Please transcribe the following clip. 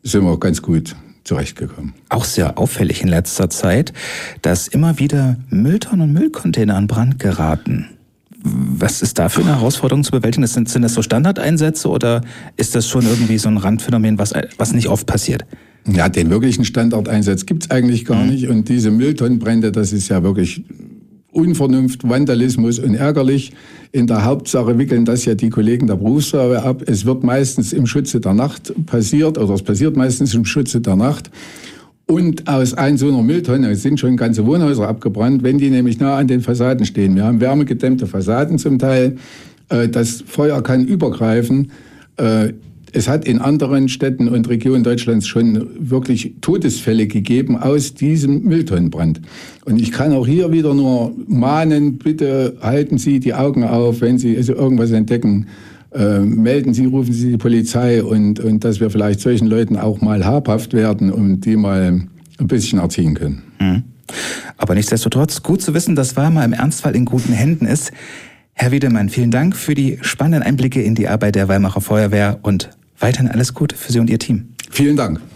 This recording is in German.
sind wir ganz gut zurechtgekommen. Auch sehr auffällig in letzter Zeit, dass immer wieder Mülltonnen und Müllcontainer an Brand geraten. Was ist da für eine Herausforderung zu bewältigen? Sind das so Standardeinsätze oder ist das schon irgendwie so ein Randphänomen, was nicht oft passiert? Ja, den wirklichen Standardeinsatz gibt's eigentlich gar nicht. Und diese Mülltonnenbrände, das ist ja wirklich Unvernunft, Vandalismus und ärgerlich. In der Hauptsache wickeln das ja die Kollegen der Berufsfeuerwehr ab. Es wird meistens im Schutze der Nacht passiert, oder es passiert meistens im Schutze der Nacht. Und aus so einer Mülltonne sind schon ganze Wohnhäuser abgebrannt, wenn die nämlich nah an den Fassaden stehen. Wir haben wärmegedämmte Fassaden zum Teil. Das Feuer kann übergreifen. Es hat in anderen Städten und Regionen Deutschlands schon wirklich Todesfälle gegeben aus diesem Mülltonnenbrand. Und ich kann auch hier wieder nur mahnen, bitte halten Sie die Augen auf, wenn Sie also irgendwas entdecken. Melden Sie, rufen Sie die Polizei und dass wir vielleicht solchen Leuten auch mal habhaft werden und die mal ein bisschen erziehen können. Aber nichtsdestotrotz gut zu wissen, dass Weimar im Ernstfall in guten Händen ist. Herr Wiedemann, vielen Dank für die spannenden Einblicke in die Arbeit der Weimarer Feuerwehr und weiterhin alles Gute für Sie und Ihr Team. Vielen Dank.